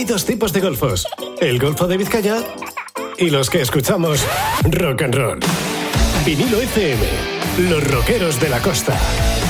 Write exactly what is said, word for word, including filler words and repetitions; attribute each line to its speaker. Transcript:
Speaker 1: Hay dos tipos de golfos. El Golfo de Vizcaya y los que escuchamos rock and roll. Vinilo F M, los rockeros de la costa.